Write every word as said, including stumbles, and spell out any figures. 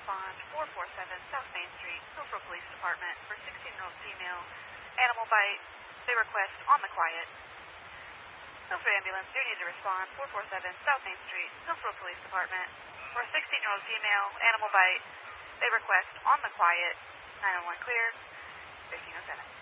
respond four four seven South Main Street, Hillsborough Police Department for sixteen-year-old female, animal bite. They request on the quiet. Hillsborough Ambulance do need to respond four four seven South Main Street, Hillsborough Police Department for a sixteen-year-old female, animal bite. They request on the quiet. nine one one clear, fifteen oh seven.